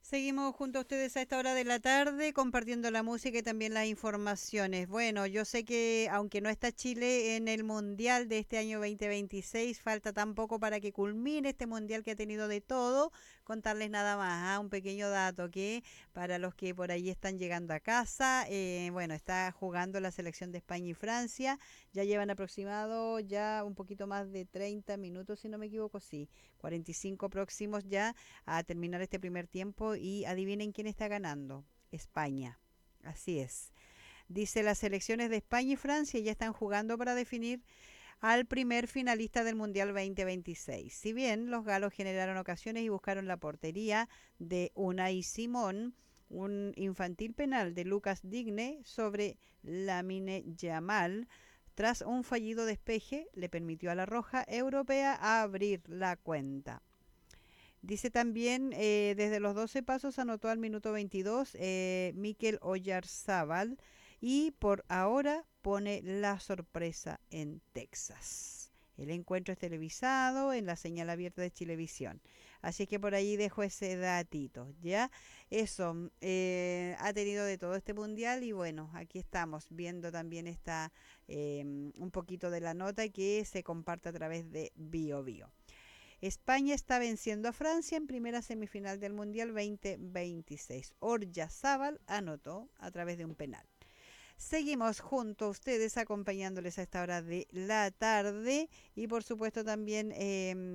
Seguimos junto a ustedes a esta hora de la tarde compartiendo la música y también las informaciones. Bueno, yo sé que aunque no está Chile en el Mundial de este año 2026, falta tan poco para que culmine este Mundial que ha tenido de todo. Contarles nada más, un pequeño dato que para los que por ahí están llegando a casa, bueno, está jugando la selección de España y Francia. Ya llevan aproximado ya un poquito más de 30 minutos, si no me equivoco, sí, 45 próximos ya a terminar este primer tiempo y adivinen quién está ganando. España. Así es. Dice las selecciones de España y Francia ya están jugando para definir al primer finalista del Mundial 2026. Si bien los galos generaron ocasiones y buscaron la portería de Unai Simón, un infantil penal de Lucas Digne sobre Lamine Yamal, tras un fallido despeje, le permitió a la Roja Europea abrir la cuenta. Dice también, desde los 12 pasos anotó al minuto 22 Mikel Oyarzábal y por ahora pone la sorpresa en Texas. El encuentro es televisado en la señal abierta de Chilevisión. Así que por ahí dejo ese datito, ¿ya? Eso, ha tenido de todo este mundial y bueno, aquí estamos viendo también un poquito de la nota que se comparte a través de BioBio. Bio. España está venciendo a Francia en primera semifinal del Mundial 2026. Orjazábal anotó a través de un penal. Seguimos junto a ustedes acompañándoles a esta hora de la tarde y por supuesto también